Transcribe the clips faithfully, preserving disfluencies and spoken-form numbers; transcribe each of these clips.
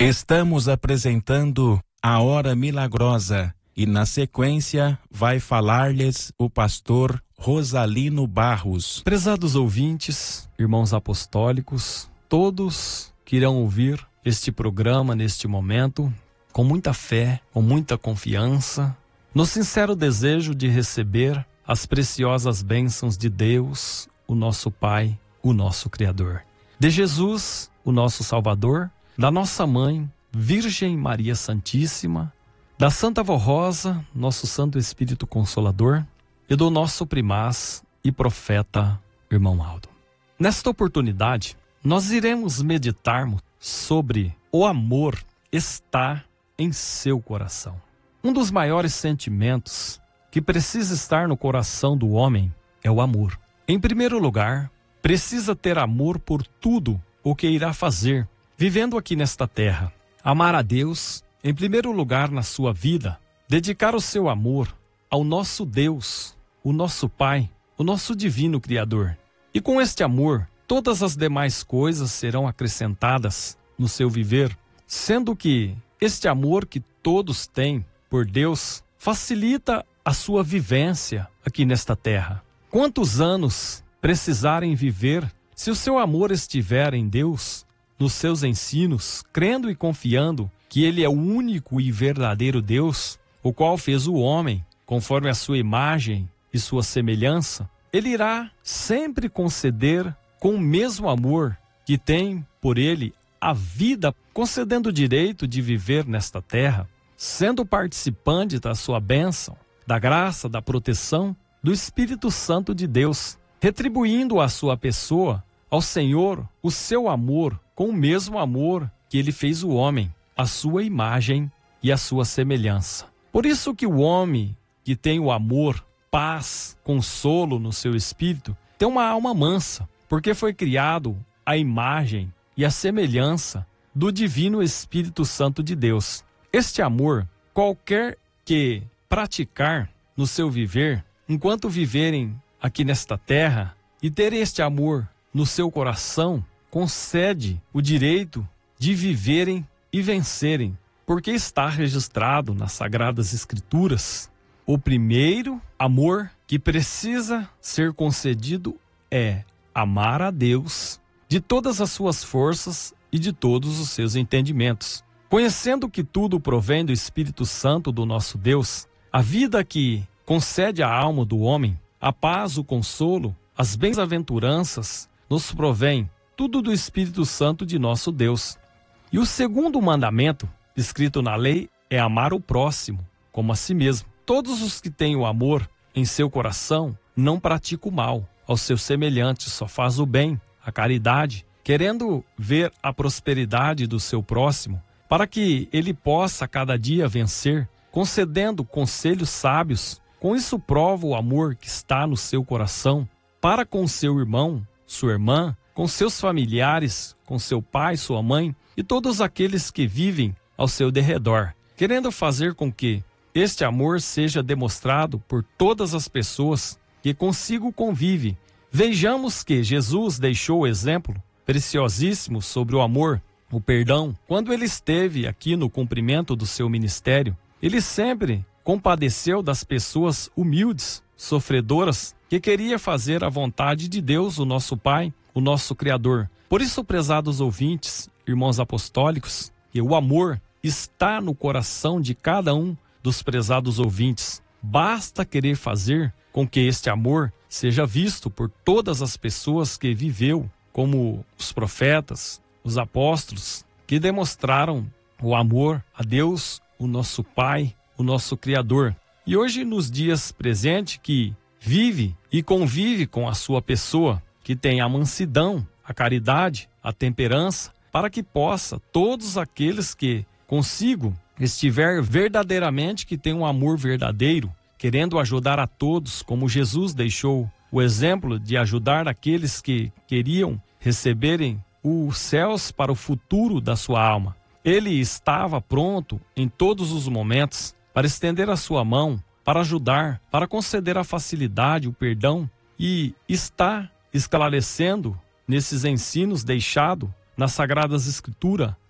Estamos apresentando a Hora Milagrosa e na sequência vai falar-lhes o pastor Rosalino Barros. Prezados ouvintes, irmãos apostólicos, todos que irão ouvir este programa neste momento, com muita fé, com muita confiança, no sincero desejo de receber as preciosas bênçãos de Deus, o nosso Pai, o nosso Criador. De Jesus, o nosso Salvador, da nossa Mãe, Virgem Maria Santíssima, da Santa Vó Rosa, nosso Santo Espírito Consolador, e do nosso primaz e profeta, irmão Aldo. Nesta oportunidade, nós iremos meditarmos sobre o amor está em seu coração. Um dos maiores sentimentos que precisa estar no coração do homem é o amor. Em primeiro lugar, precisa ter amor por tudo o que irá fazer, vivendo aqui nesta terra. Amar a Deus, em primeiro lugar na sua vida, dedicar o seu amor ao nosso Deus, o nosso Pai, o nosso divino Criador. E com este amor, todas as demais coisas serão acrescentadas no seu viver, sendo que este amor que todos têm por Deus facilita a sua vivência aqui nesta terra. Quantos anos precisarem viver, se o seu amor estiver em Deus, nos seus ensinos, crendo e confiando que Ele é o único e verdadeiro Deus, o qual fez o homem conforme a sua imagem e sua semelhança, Ele irá sempre conceder com o mesmo amor que tem por Ele a vida, concedendo o direito de viver nesta terra, sendo participante da sua bênção, da graça, da proteção do Espírito Santo de Deus, retribuindo à sua pessoa, ao Senhor, o seu amor com o mesmo amor que Ele fez o homem, a sua imagem e a sua semelhança. Por isso que o homem que tem o amor, paz, consolo no seu espírito, tem uma alma mansa, porque foi criado a imagem e a semelhança do divino Espírito Santo de Deus. Este amor, qualquer que praticar no seu viver, enquanto viverem aqui nesta terra, e ter este amor no seu coração, concede o direito de viverem e vencerem, porque está registrado nas Sagradas Escrituras. O primeiro amor que precisa ser concedido é amar a Deus de todas as suas forças e de todos os seus entendimentos. Conhecendo que tudo provém do Espírito Santo do nosso Deus, a vida que concede à alma do homem, a paz, o consolo, as bem-aventuranças, nos provém tudo do Espírito Santo de nosso Deus. E o segundo mandamento, escrito na lei, é amar o próximo como a si mesmo. Todos os que têm o amor em seu coração não praticam o mal aos seus semelhantes, só faz o bem, a caridade, querendo ver a prosperidade do seu próximo, para que ele possa cada dia vencer, concedendo conselhos sábios. Com isso prova o amor que está no seu coração para com seu irmão, sua irmã, com seus familiares, com seu pai, sua mãe e todos aqueles que vivem ao seu derredor, querendo fazer com que este amor seja demonstrado por todas as pessoas que consigo convive. Vejamos que Jesus deixou o exemplo preciosíssimo sobre o amor, o perdão. Quando ele esteve aqui no cumprimento do seu ministério, ele sempre compadeceu das pessoas humildes, sofredoras, que queria fazer a vontade de Deus, o nosso Pai, o nosso Criador. Por isso, prezados ouvintes, irmãos apostólicos, que o amor está no coração de cada um dos prezados ouvintes. Basta querer fazer com que este amor seja visto por todas as pessoas que viveu, como os profetas, os apóstolos, que demonstraram o amor a Deus, o nosso Pai, o nosso Criador. E hoje, nos dias presentes, que vive e convive com a sua pessoa, que tem a mansidão, a caridade, a temperança, para que possa, todos aqueles que consigo estiver verdadeiramente, que tem um amor verdadeiro, querendo ajudar a todos, como Jesus deixou o exemplo de ajudar aqueles que queriam receberem os céus para o futuro da sua alma. Ele estava pronto em todos os momentos para estender a sua mão, para ajudar, para conceder a facilidade, o perdão, e está esclarecendo nesses ensinos deixados nas Sagradas Escrituras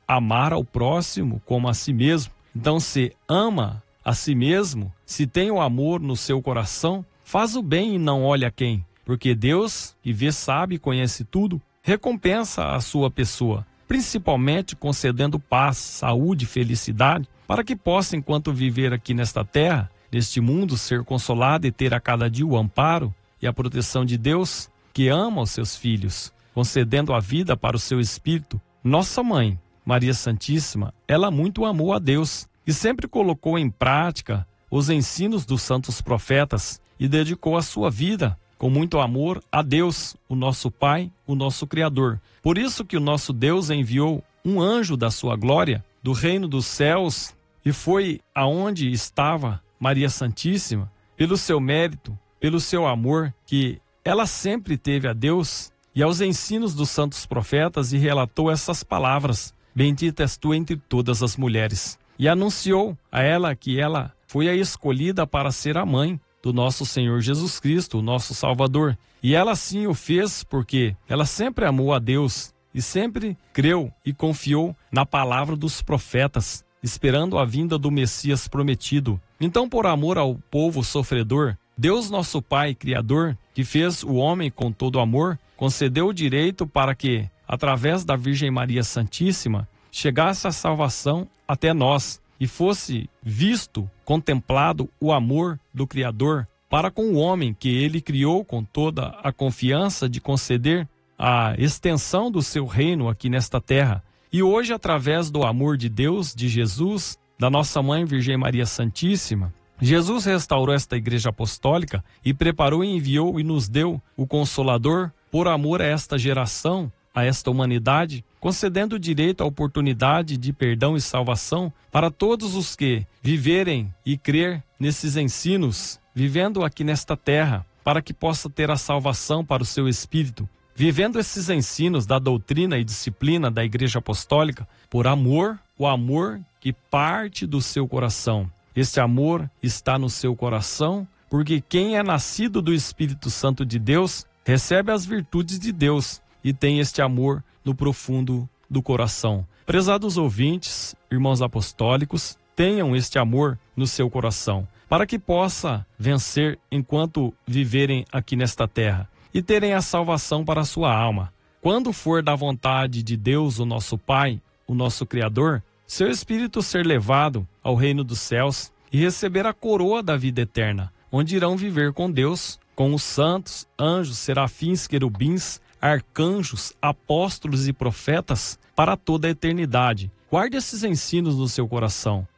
amar ao próximo como a si mesmo. Então, se ama a si mesmo, se tem o amor no seu coração, faz o bem e não olha quem, porque Deus, que vê, sabe e conhece tudo, recompensa a sua pessoa, principalmente concedendo paz, saúde e felicidade, para que possa, enquanto viver aqui nesta terra, neste mundo, ser consolado e ter a cada dia o amparo e a proteção de Deus, que ama os seus filhos, concedendo a vida para o seu espírito. Nossa mãe, Maria Santíssima, ela muito amou a Deus e sempre colocou em prática os ensinos dos santos profetas e dedicou a sua vida com muito amor a Deus, o nosso Pai, o nosso Criador. Por isso que o nosso Deus enviou um anjo da sua glória, do reino dos céus, e foi aonde estava Maria Santíssima, pelo seu mérito, pelo seu amor, que ela sempre teve a Deus e aos ensinos dos santos profetas, e relatou essas palavras: bendita és tu entre todas as mulheres. E anunciou a ela que ela foi a escolhida para ser a mãe do nosso Senhor Jesus Cristo, o nosso Salvador. E ela assim o fez porque ela sempre amou a Deus e sempre creu e confiou na palavra dos profetas, esperando a vinda do Messias prometido. Então, por amor ao povo sofredor, Deus nosso Pai Criador, que fez o homem com todo amor, concedeu o direito para que, através da Virgem Maria Santíssima, chegasse a salvação até nós e fosse visto, contemplado o amor do Criador para com o homem, que ele criou com toda a confiança de conceder a extensão do seu reino aqui nesta terra. E hoje, através do amor de Deus, de Jesus, da nossa Mãe Virgem Maria Santíssima, Jesus restaurou esta Igreja Apostólica e preparou e enviou e nos deu o Consolador por amor a esta geração, a esta humanidade, concedendo o direito à oportunidade de perdão e salvação para todos os que viverem e crer nesses ensinos, vivendo aqui nesta terra, para que possa ter a salvação para o seu espírito, vivendo esses ensinos da doutrina e disciplina da Igreja Apostólica, por amor, o amor que parte do seu coração. Este amor está no seu coração, porque quem é nascido do Espírito Santo de Deus recebe as virtudes de Deus e tem este amor no profundo do coração. Prezados ouvintes, irmãos apostólicos, tenham este amor no seu coração, para que possa vencer enquanto viverem aqui nesta terra e terem a salvação para a sua alma. Quando for da vontade de Deus, o nosso Pai, o nosso Criador, seu espírito ser levado ao reino dos céus e receber a coroa da vida eterna, onde irão viver com Deus, com os santos, anjos, serafins, querubins, arcanjos, apóstolos e profetas para toda a eternidade. Guarde esses ensinos no seu coração.